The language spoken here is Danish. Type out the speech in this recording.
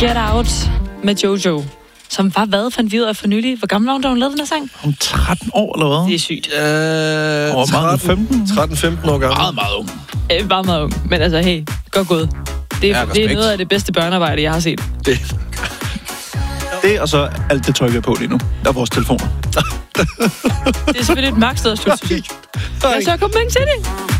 Get Out med Jojo. Som var hvad, fandt vi ud af for nylig. Hvor gammel var hun, da hun lavede den her sang? Om 13 år, eller hvad? Det er sygt. Hvor meget? 13-15 år gammel. Meget ung. Meget ung. Men altså, hey, godt gået. Det er noget af det bedste børnearbejde, jeg har set. Det og så alt det tøj, vi har på lige nu. Der er vores telefoner. Det er selvfølgelig et magtsted at slutte, synes jeg. Ja, så kom med til det.